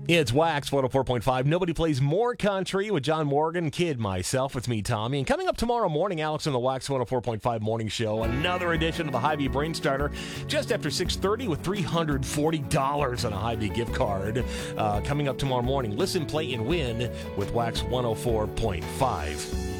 It's Wax 104.5. Nobody plays more country with John Morgan, Kid, myself. It's me, Tommy. And coming up tomorrow morning, Alex on the Wax 104.5 morning show. Another edition of the Hy-Vee Brain Starter just after 6:30 with $340 on a Hy-Vee gift card. Coming up tomorrow morning, listen, play, and win with Wax 104.5.